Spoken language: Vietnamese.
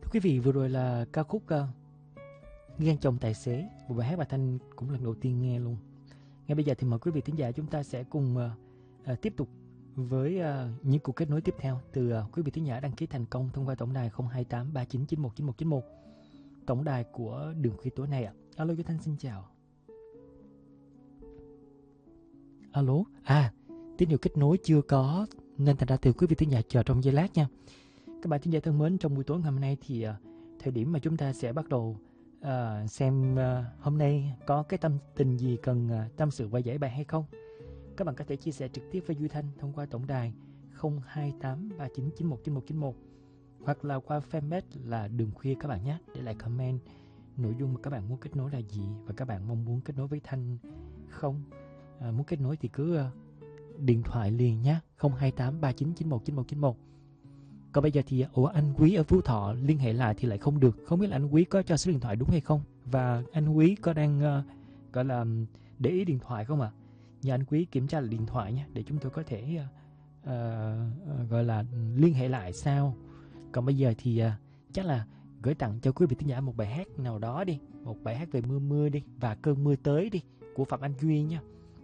Quý vị, vừa rồi là ca khúc Ghen Chồng Tài Xế, một bài hát mà Thanh cũng lần đầu tiên nghe luôn. Ngay bây giờ thì mời quý vị thính giả chúng ta sẽ cùng tiếp tục với những cuộc kết nối tiếp theo từ quý vị thính giả đăng ký thành công thông qua tổng đài 028 3991 9191, tổng đài của Đường Khuya tối nay ạ. Alo, Thanh xin chào. Alo, tín hiệu kết nối chưa có nên thành ra từ quý vị thính giả chờ trong giây lát nha. Các bạn thính giả thân mến, trong buổi tối ngày hôm nay thì thời điểm mà chúng ta sẽ bắt đầu xem hôm nay có cái tâm tình gì cần tâm sự và giải bài hay không. Các bạn có thể chia sẻ trực tiếp với Duy Thanh thông qua tổng đài 028 3991 9191 hoặc là qua fanpage là Đường Khuya các bạn nhé, để lại comment nội dung mà các bạn muốn kết nối là gì và các bạn mong muốn kết nối với Thanh không. Muốn kết nối thì cứ điện thoại liền nhé, 028 3991 9191. Còn bây giờ thì anh Quý ở Phú Thọ liên hệ lại thì lại không được. Không biết là anh Quý có cho số điện thoại đúng hay không, và anh Quý có đang gọi là để ý điện thoại không ạ? Nhờ anh Quý kiểm tra lại điện thoại nhé, để chúng tôi có thể gọi là liên hệ lại sau. Còn bây giờ thì chắc là gửi tặng cho quý vị thính giả một bài hát nào đó đi, một bài hát về mưa đi, và cơn mưa tới đi, của Phạm Anh Duy nha.